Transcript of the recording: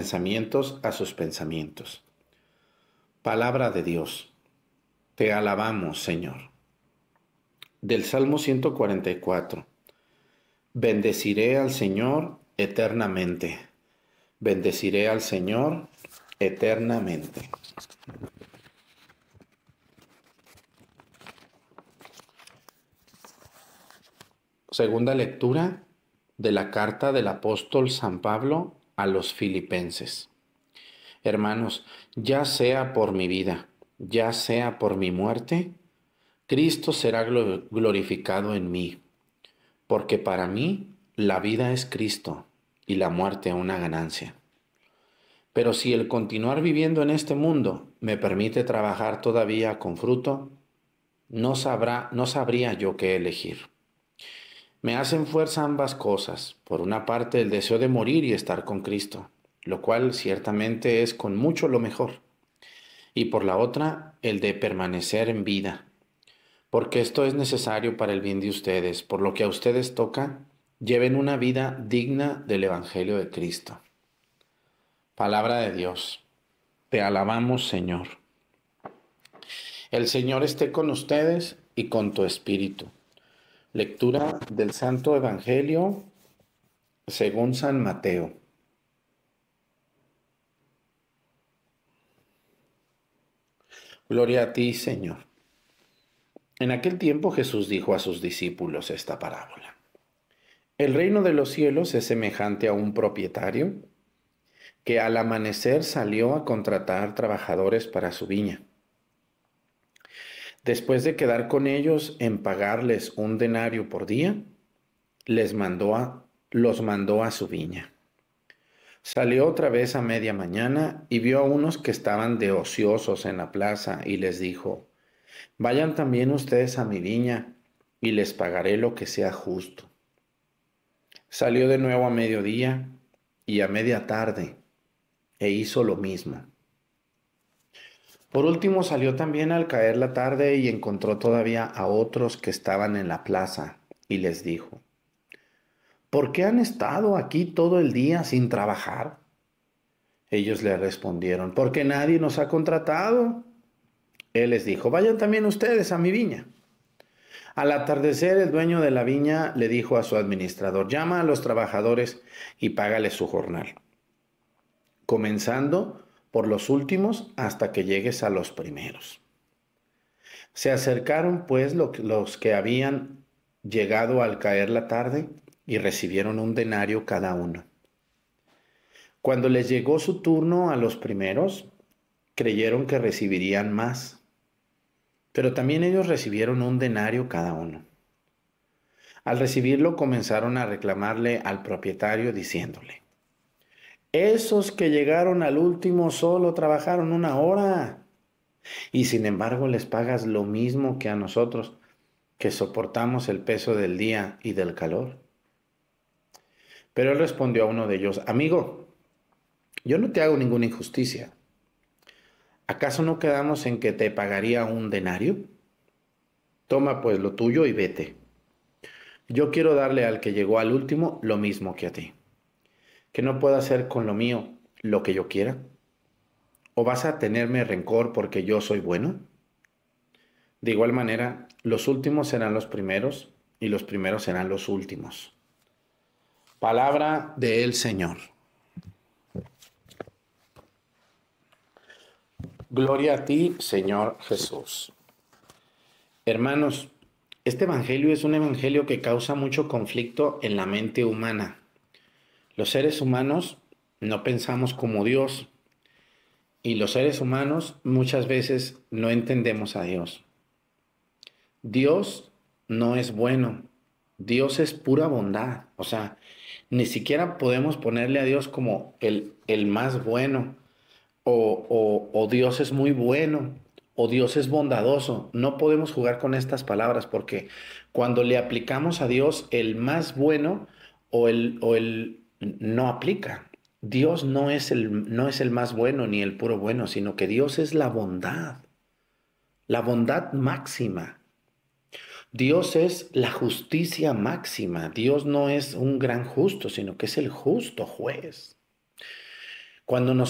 pensamientos a sus pensamientos. Palabra de Dios. Te alabamos, Señor. Del Salmo 144. Bendeciré al Señor eternamente. Bendeciré al Señor eternamente. Segunda lectura de la carta del apóstol San Pablo a los Filipenses. Hermanos, ya sea por mi vida, ya sea por mi muerte, Cristo será glorificado en mí, porque para mí la vida es Cristo y la muerte una ganancia. Pero si el continuar viviendo en este mundo me permite trabajar todavía con fruto, no sabría yo qué elegir. Me hacen fuerza ambas cosas. Por una parte, el deseo de morir y estar con Cristo, lo cual ciertamente es con mucho lo mejor. Y por la otra, el de permanecer en vida, porque esto es necesario para el bien de ustedes, por lo que a ustedes toca, lleven una vida digna del Evangelio de Cristo. Palabra de Dios. Te alabamos, Señor. El Señor esté con ustedes y con tu espíritu. Lectura del Santo Evangelio según San Mateo. Gloria a ti, Señor. En aquel tiempo Jesús dijo a sus discípulos esta parábola. El reino de los cielos es semejante a un propietario que al amanecer salió a contratar trabajadores para su viña. Después de quedar con ellos en pagarles un denario por día, los mandó a su viña. Salió otra vez a media mañana y vio a unos que estaban de ociosos en la plaza y les dijo: vayan también ustedes a mi viña y les pagaré lo que sea justo. Salió de nuevo a mediodía y a media tarde e hizo lo mismo. Por último salió también al caer la tarde y encontró todavía a otros que estaban en la plaza y les dijo: ¿por qué han estado aquí todo el día sin trabajar? Ellos le respondieron: porque nadie nos ha contratado. Él les dijo: vayan también ustedes a mi viña. Al atardecer, el dueño de la viña le dijo a su administrador: llama a los trabajadores y págales su jornal, comenzando por los últimos hasta que llegues a los primeros. Se acercaron pues los que habían llegado al caer la tarde y recibieron un denario cada uno. Cuando les llegó su turno a los primeros, creyeron que recibirían más, pero también ellos recibieron un denario cada uno. Al recibirlo comenzaron a reclamarle al propietario diciéndole: esos que llegaron al último solo trabajaron 1 hora, y sin embargo les pagas lo mismo que a nosotros, que soportamos el peso del día y del calor. Pero él respondió a uno de ellos: amigo, yo no te hago ninguna injusticia. ¿Acaso no quedamos en que te pagaría un denario? Toma pues lo tuyo y vete. Yo quiero darle al que llegó al último lo mismo que a ti. ¿Que no puedo hacer con lo mío lo que yo quiera? ¿O vas a tenerme rencor porque yo soy bueno? De igual manera, los últimos serán los primeros y los primeros serán los últimos. Palabra del Señor. Gloria a ti, Señor Jesús. Hermanos, este evangelio es un evangelio que causa mucho conflicto en la mente humana. Los seres humanos no pensamos como Dios, y los seres humanos muchas veces no entendemos a Dios. Dios no es bueno, Dios es pura bondad. O sea, ni siquiera podemos ponerle a Dios como el más bueno, o Dios es muy bueno, o Dios es bondadoso. No podemos jugar con estas palabras, porque cuando le aplicamos a Dios el más bueno o el no aplica. Dios no es el más bueno ni el puro bueno, sino que Dios es la bondad máxima. Dios es la justicia máxima. Dios no es un gran justo, sino que es el justo juez. Cuando nos